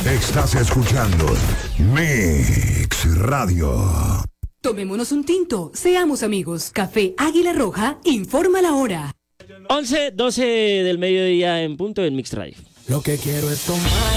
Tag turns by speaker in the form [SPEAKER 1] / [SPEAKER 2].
[SPEAKER 1] Estás escuchando Mix Radio.
[SPEAKER 2] Tomémonos un tinto, seamos amigos. Café Águila Roja informa la hora.
[SPEAKER 3] 11:12 del mediodía en punto en Mix Radio.
[SPEAKER 4] Lo que quiero es tomar.